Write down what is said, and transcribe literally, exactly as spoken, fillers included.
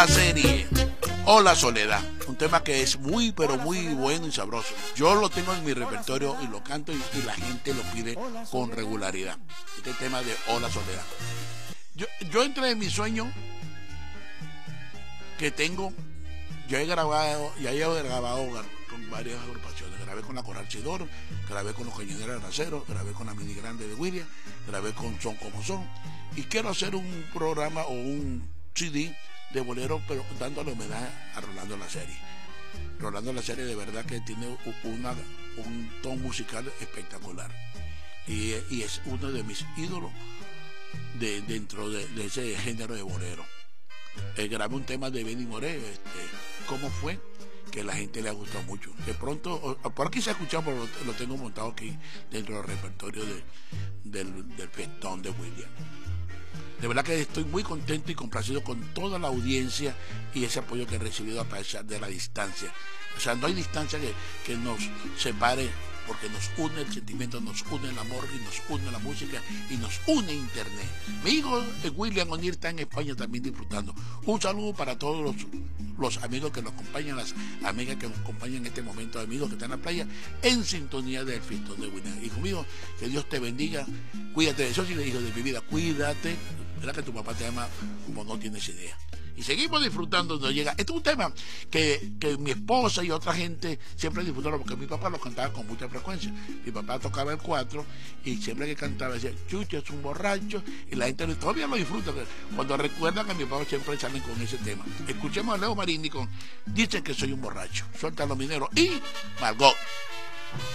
La serie Hola Soledad, un tema que es muy pero muy bueno y sabroso. Yo lo tengo en mi repertorio y lo canto y, y la gente lo pide con regularidad. Este tema de Hola Soledad. Yo, yo entre mis sueños que tengo, yo he grabado, ya he grabado con varias agrupaciones. Grabé con la Coral Chidoro, grabé con los Cañoneros de Racero, grabé con la Mini Grande de William, grabé con Son Como Son. Y quiero hacer un programa o un C D de bolero, pero dándole homenaje a Rolando La Serie. Rolando La Serie de verdad que tiene una, un tono musical espectacular. Y, y es uno de mis ídolos de, dentro de, de ese género de bolero. Eh, grabé un tema de Benny Moré, este, ¿cómo fue? Que la gente le ha gustado mucho. De pronto, por aquí se ha escuchado, pero lo, lo tengo montado aquí dentro del repertorio de, del, del festón de William. De verdad que estoy muy contento y complacido con toda la audiencia y ese apoyo que he recibido a pesar de la distancia. O sea, no hay distancia que, que nos separe, porque nos une el sentimiento, nos une el amor y nos une la música y nos une internet. Mi hijo William O'Neill está en España también disfrutando. Un saludo para todos los, los amigos que nos acompañan, las amigas que nos acompañan en este momento, amigos que están en la playa, en sintonía del festón de William. Hijo mío, que Dios te bendiga, cuídate de eso, y le digo de mi vida, cuídate. ¿Verdad que tu papá te ama como no tienes idea? Y seguimos disfrutando donde llega. Este es un tema que, que mi esposa y otra gente siempre disfrutaron, porque mi papá lo cantaba con mucha frecuencia. Mi papá tocaba el cuatro y siempre que cantaba decía, Chucho es un borracho, y la gente todavía lo disfruta cuando recuerdan que mi papá siempre salen con ese tema. Escuchemos a Leo Marini con Dicen que soy un borracho. Suelta a los mineros y Margot.